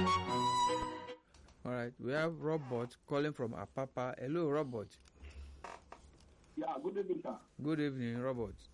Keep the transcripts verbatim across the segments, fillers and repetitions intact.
All right, we have Robert calling from Apapa. Hello, Robert. Yeah, good evening, sir. Good evening, Robert.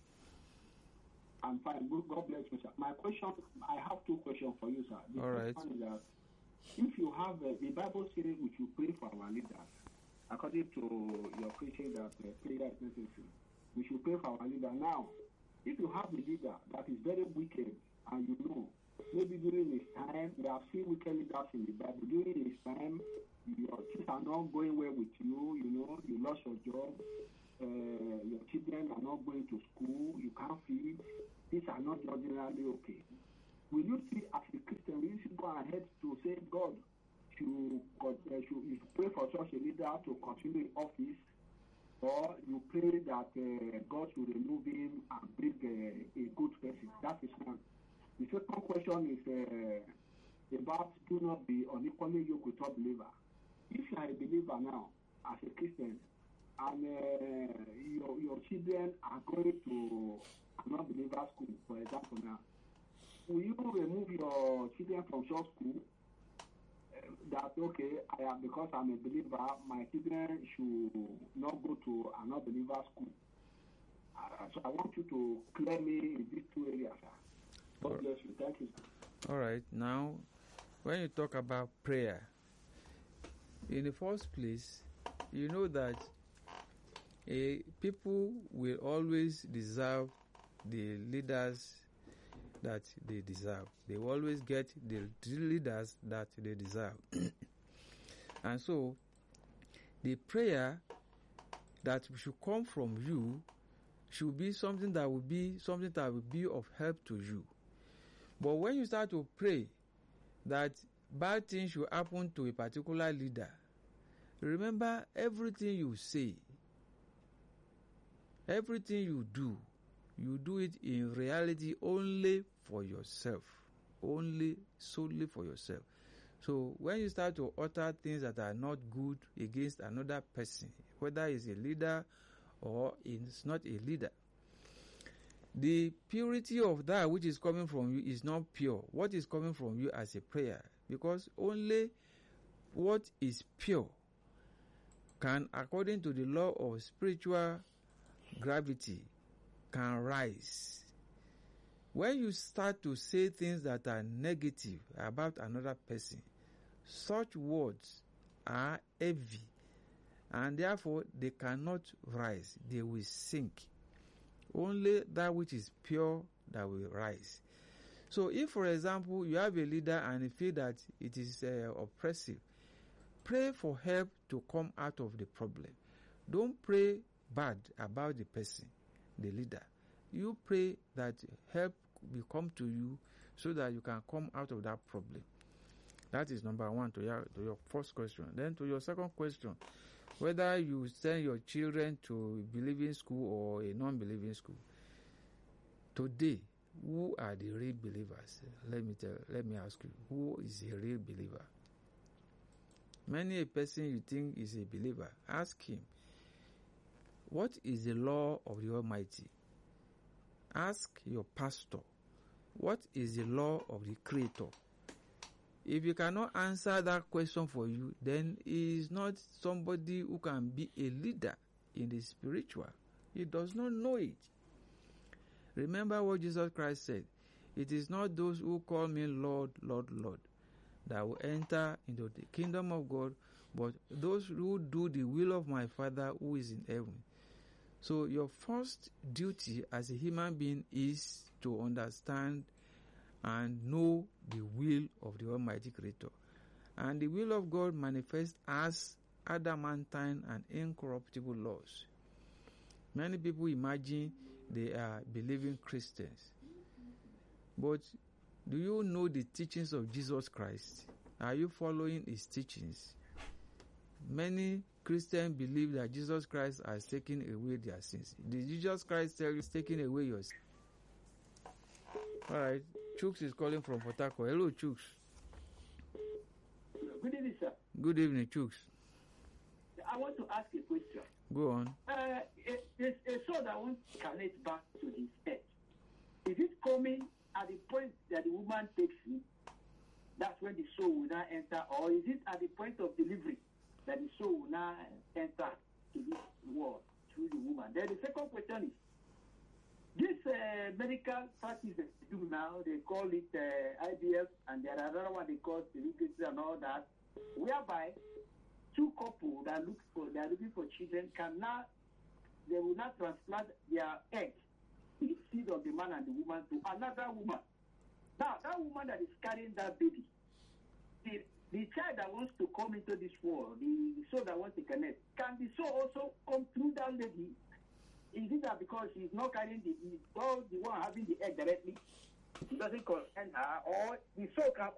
I'm fine. Good, God bless you, sir. My question, I have two questions for you, sir. The All first right. one is that if you have, uh, the Bible says we should pray for our leaders, according to your preaching that uh, prayer is necessary, we should pray for our leader. Now, if you have a leader that is very wicked, and you know, maybe during his time, we have seen wicked leaders in the Bible. During his time, your things are not going well with you, you know, you lost your job, uh, your children are not going to school, you can't feed, things are not generally okay. Will you see, as a Christian, will you go ahead to say, God, to, uh, should you pray for such a leader to continue in office, or you pray that uh, God should remove him and bring uh, a good person? That is one. The second question is uh, about do not be unequally yoked with a believer. If you are a believer now, as a Christian, and uh, your, your children are going to an unbeliever school, for example now, will you remove your children from church school? Uh, that, okay, I am, because I'm a believer, my children should not go to an unbeliever school. Uh, so I want you to clear me in these two areas, sir. God bless you. Thank you, sir. All right. Now, when you talk about prayer, in the first place, you know that a people will always deserve the leaders that they deserve. They will always get the leaders that they deserve. And so, the prayer that should come from you should be something that will be something that will be of help to you. But when you start to pray that bad things should happen to a particular leader, remember everything you say, everything you do, you do it in reality only for yourself, only solely for yourself. So when you start to utter things that are not good against another person, whether it's a leader or it's not a leader, the purity of that which is coming from you is not pure. What is coming from you as a prayer? Because only what is pure can, according to the law of spiritual gravity, can rise. When you start to say things that are negative about another person, such words are heavy, and therefore they cannot rise. They will sink. Only that which is pure that will rise. So if, for example, you have a leader and you feel that it is uh, oppressive, pray for help to come out of the problem. Don't pray bad about the person, the leader. You pray that help will come to you so that you can come out of that problem. That is number one to your, to your first question. Then to your second question, whether you send your children to a believing school or a non-believing school. Today, who are the real believers? Let me tell, let me ask you, who is a real believer? Many a person you think is a believer, ask him, what is the law of the Almighty? Ask your pastor, what is the law of the Creator? If you cannot answer that question for you, then he is not somebody who can be a leader in the spiritual. He does not know it. Remember what Jesus Christ said. It is not those who call me Lord, Lord, Lord that will enter into the kingdom of God, but those who do the will of my Father who is in heaven. So your first duty as a human being is to understand and know the will of the Almighty Creator. And the will of God manifests as adamantine and incorruptible laws. Many people imagine they are believing Christians. But do you know the teachings of Jesus Christ? Are you following his teachings? Many Christians believe that Jesus Christ has taken away their sins. Did Jesus Christ tell you he's taking away your sins? Alright, Chooks is calling from Port Harcourt. Hello, Chooks. Good evening, sir. Good evening, Chooks. I want to ask a question. Go on. Uh, there's a soul that wants to connect back to his head. Is it coming at the point that the woman takes him? that's when the soul will now enter, or is it at the point of delivery that the soul will now enter to this world through the woman? Then the second question is, this uh, medical practice they do now, they call it uh, I V F, and there are another one they call surrogacy and all that, whereby two couples that look for, they are looking for children can now, they will not transplant their egg, the seed of the man and the woman, to another woman. Now, that woman that is carrying that baby, the, the child that wants to come into this world, the, the soul that wants to connect, can the soul also come through that lady? Is it that because she's not carrying the, the, well, the one having the egg directly, it doesn't concern her, or the soul can